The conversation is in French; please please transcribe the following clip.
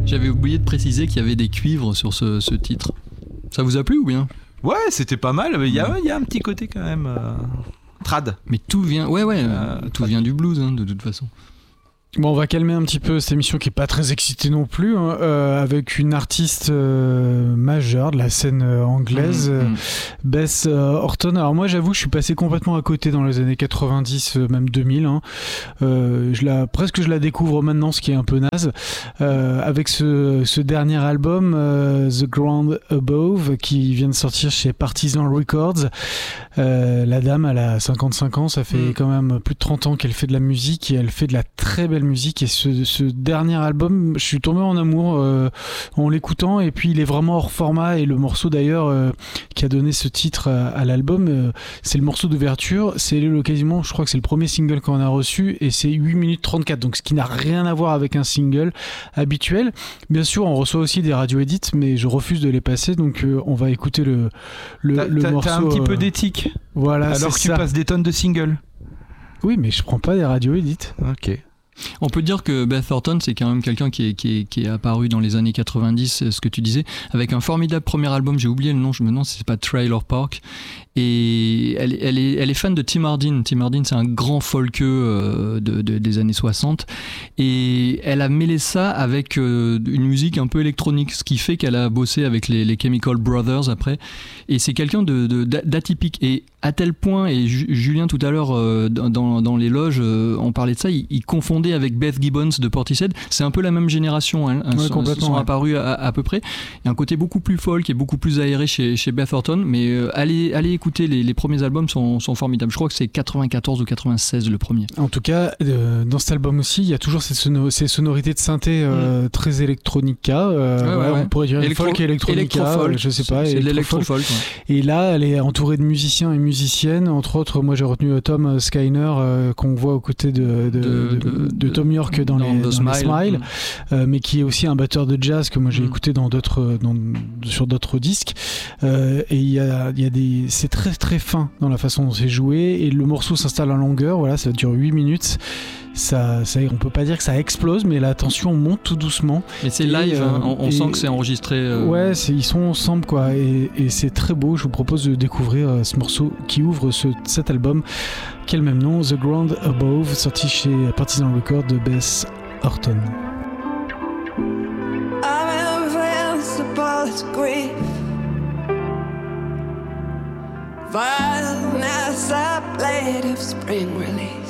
J'avais oublié de préciser qu'il y avait des cuivres sur ce titre. Ça vous a plu ou bien ? Ouais, c'était pas mal. Il y a un petit côté quand même trad. Mais tout vient, tout vient du blues de toute façon. Bon, on va calmer un petit peu cette émission qui est pas très excitée non plus, avec une artiste majeure de la scène anglaise, Beth Orton. Alors moi, j'avoue, je suis passé complètement à côté dans les années 90, même 2000. Presque je la découvre maintenant, ce qui est un peu naze, avec ce dernier album, The Ground Above, qui vient de sortir chez Partisan Records. La dame, elle a 55 ans, ça fait quand même plus de 30 ans qu'elle fait de la musique, et elle fait de la très belle musique. Et ce dernier album, je suis tombé en amour en l'écoutant, et puis il est vraiment hors format, et le morceau d'ailleurs qui a donné ce titre à l'album, c'est le morceau d'ouverture. C'est quasiment, je crois que c'est le premier single qu'on a reçu, et c'est 8 minutes 34, donc ce qui n'a rien à voir avec un single habituel. Bien sûr, on reçoit aussi des radio edits, mais je refuse de les passer, donc on va écouter le morceau. T'as un petit peu d'éthique, voilà, alors que tu passes des tonnes de singles. Oui, mais je prends pas des radio edits. Ok. On peut dire que Beth Orton, c'est quand même quelqu'un qui est apparu dans les années 90, ce que tu disais, avec un formidable premier album, j'ai oublié le nom, je me demande si c'est pas Trailer Park, et elle est fan de Tim Hardin. Tim Hardin, c'est un grand folkeux des années 60, et elle a mêlé ça avec une musique un peu électronique, ce qui fait qu'elle a bossé avec les Chemical Brothers après, et c'est quelqu'un d'atypique, et à tel point, et Julien tout à l'heure dans les loges, on parlait de ça, il confondait avec Beth Gibbons de Portishead. C'est un peu la même génération, sont apparus à peu près. Il y a un côté beaucoup plus folk et beaucoup plus aéré chez Beth Orton, mais allez écouter, les premiers albums sont formidables. Je crois que c'est 94 ou 96 le premier. En tout cas, dans cet album aussi, il y a toujours ces sonorités de synthé très électronica. On pourrait dire folk électronica, je sais pas. C'est de l'électro-folk. Et là, elle est entourée de musiciens et musiciennes. Entre autres, moi j'ai retenu Tom Skyner, qu'on voit aux côtés de Tom York dans les Smile, mais qui est aussi un batteur de jazz que moi j'ai écouté sur d'autres disques. Et il y a c'est très très fin dans la façon dont c'est joué, et le morceau s'installe en longueur. Voilà, ça dure 8 minutes. Ça, on peut pas dire que ça explose, mais la tension monte tout doucement. Et c'est live, on sent que c'est enregistré. Ouais, ils sont ensemble, quoi, et c'est très beau. Je vous propose de découvrir ce morceau qui ouvre cet album, qui a le même nom, The Ground Above, sorti chez Partisan Records de Beth Orton. I'm invincible to grief. Violence, a blade of spring release.